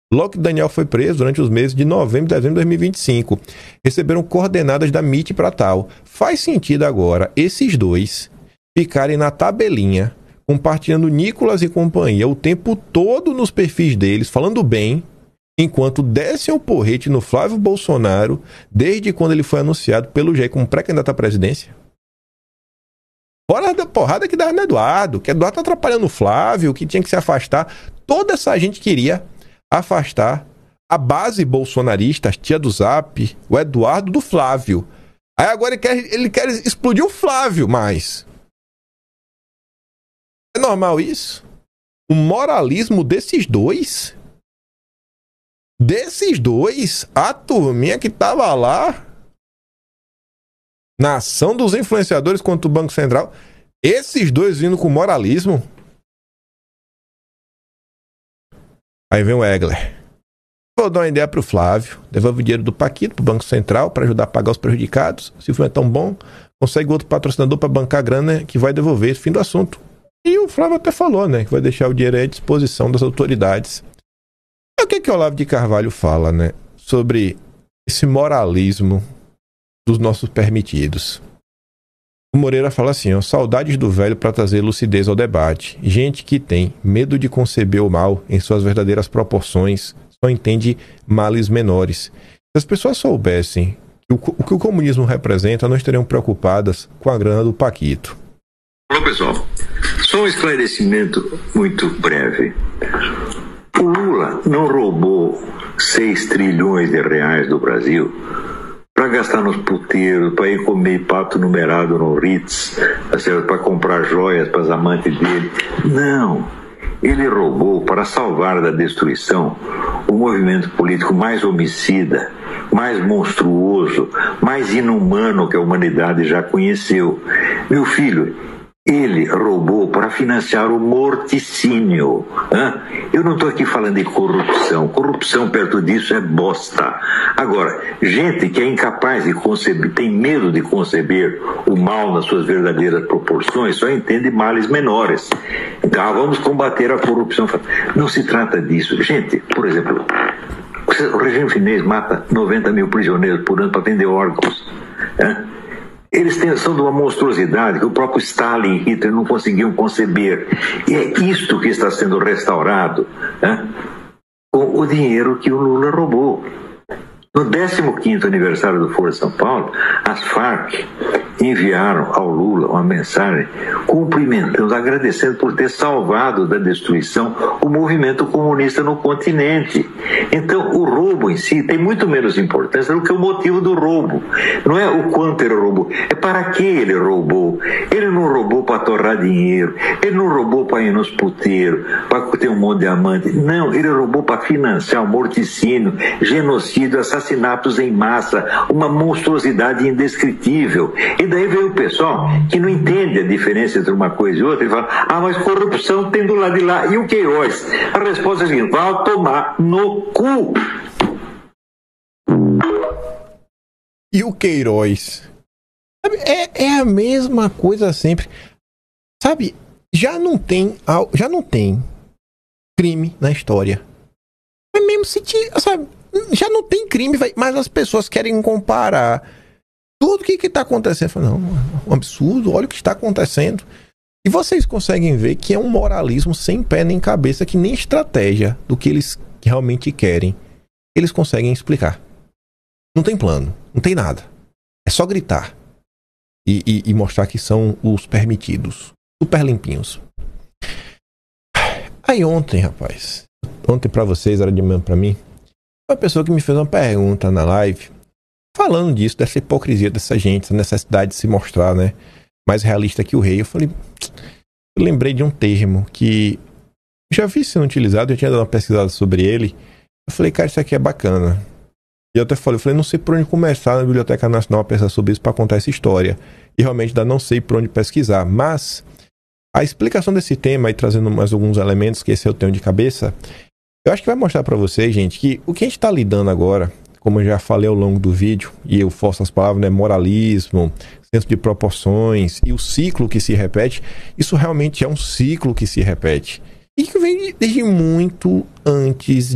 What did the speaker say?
Logo que Daniel foi preso durante os meses de novembro e dezembro de 2025. Receberam coordenadas da MIT para tal. Faz sentido agora esses dois ficarem na tabelinha, compartilhando Nicolas e companhia o tempo todo nos perfis deles, falando bem, enquanto descem o porrete no Flávio Bolsonaro desde quando ele foi anunciado pelo Jair como pré-candidato à presidência? Fora da porrada que dá no Eduardo, que Eduardo tá atrapalhando o Flávio, que tinha que se afastar. Toda essa gente queria afastar a base bolsonarista, a tia do Zap, o Eduardo do Flávio. Aí agora ele quer explodir o Flávio, mas... É normal isso? O moralismo desses dois? A turminha que tava lá na ação dos influenciadores contra o Banco Central, esses dois vindo com moralismo. Aí vem o Egler. Vou dar uma ideia pro Flávio, devolve o dinheiro do Paquito pro Banco Central para ajudar a pagar os prejudicados. Se o filme é tão bom, consegue outro patrocinador para bancar a grana que vai devolver. Fim do assunto. E o Flávio até falou, né, que vai deixar o dinheiro aí à disposição das autoridades. E o que Olavo de Carvalho fala, né, sobre esse moralismo dos nossos permitidos? O Moreira fala assim, ó, saudades do velho para trazer lucidez ao debate. Gente que tem medo de conceber o mal em suas verdadeiras proporções só entende males menores. Se as pessoas soubessem o que o comunismo representa, não estariam preocupadas com a grana do Paquito. Olá, pessoal. Só um esclarecimento muito breve. O Lula não roubou 6 trilhões de reais do Brasil para gastar nos puteiros, para ir comer pato numerado no Ritz, para comprar joias para as amantes dele. Não. Ele roubou para salvar da destruição o movimento político mais homicida, mais monstruoso, mais inumano que a humanidade já conheceu. Meu filho, ele roubou para financiar o morticínio. Eu não estou aqui falando de corrupção. Corrupção perto disso é bosta. Agora, gente que é incapaz de conceber, tem medo de conceber o mal nas suas verdadeiras proporções, só entende males menores. Então, vamos combater a corrupção. Não se trata disso. Gente, por exemplo, o regime chinês mata 90 mil prisioneiros por ano para vender órgãos. Eles são de uma monstruosidade que o próprio Stalin e Hitler não conseguiam conceber. E é isto que está sendo restaurado, com o dinheiro que o Lula roubou. No 15º aniversário do Foro de São Paulo, as Farc enviaram ao Lula uma mensagem cumprimentando, agradecendo por ter salvado da destruição o movimento comunista no continente. Então, o roubo em si tem muito menos importância do que o motivo do roubo. Não é o quanto ele roubou, é para que ele roubou. Ele não roubou para torrar dinheiro, ele não roubou para ir nos puteiros, para ter um monte de amante. Não, ele roubou para financiar o morticínio, genocídio, assassinatos em massa, uma monstruosidade indescritível. E daí veio o pessoal que não entende a diferença entre uma coisa e outra e fala, mas corrupção tem do lado de lá. E o Queiroz? A resposta é a seguinte, vai tomar no cu. E o Queiroz? É a mesma coisa sempre. Sabe, já não tem crime na história. Mas mesmo se sabe, já não tem crime, mas as pessoas querem comparar tudo o que está acontecendo. Fala, não, um absurdo, olha o que está acontecendo. E vocês conseguem ver que é um moralismo sem pé nem cabeça, que nem estratégia do que eles realmente querem eles conseguem explicar. Não tem plano, não tem nada. É só gritar e mostrar que são os permitidos, super limpinhos. Aí ontem, rapaz, pra vocês, era de manhã pra mim, uma pessoa que me fez uma pergunta na live falando disso, dessa hipocrisia dessa gente, essa necessidade de se mostrar, né, mais realista que o rei. Eu lembrei de um termo que já vi sendo utilizado, eu tinha dado uma pesquisada sobre ele. Eu falei, cara, isso aqui é bacana. E eu até falei, não sei por onde começar na Biblioteca Nacional a pensar sobre isso para contar essa história. E realmente ainda não sei por onde pesquisar. Mas a explicação desse tema, e trazendo mais alguns elementos que esse eu tenho de cabeça, eu acho que vai mostrar para vocês, gente, que o que a gente está lidando agora, como eu já falei ao longo do vídeo, e eu forço as palavras, né, moralismo, senso de proporções e o ciclo que se repete, isso realmente é um ciclo que se repete. E que vem desde muito antes